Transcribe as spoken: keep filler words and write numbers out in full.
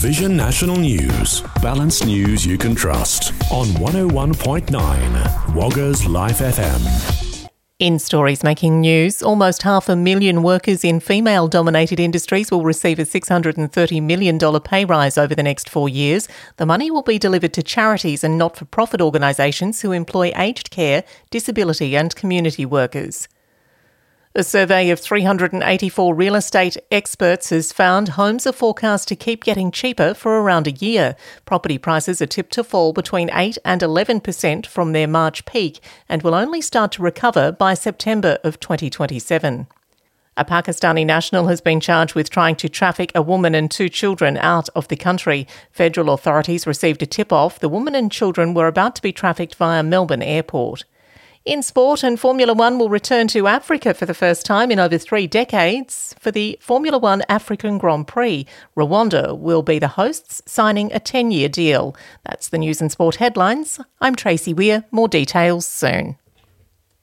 Vision National News. Balanced news you can trust. On one oh one point nine Wagga's Life F M. In stories making news, almost half a million workers in female-dominated industries will receive a six hundred thirty million dollars pay rise over the next four years. The money will be delivered to charities and not-for-profit organisations who employ aged care, disability and community workers. A survey of three hundred eighty-four real estate experts has found homes are forecast to keep getting cheaper for around a year. Property prices are tipped to fall between eight and eleven percent from their March peak and will only start to recover by September of twenty twenty-seven. A Pakistani national has been charged with trying to traffic a woman and two children out of the country. Federal authorities received a tip-off. The woman and children were about to be trafficked via Melbourne Airport. In sport, and Formula One will return to Africa for the first time in over three decades for the Formula One African Grand Prix. Rwanda will be the hosts, signing a ten-year deal. That's the news and sport headlines. I'm Tracy Weir. More details soon.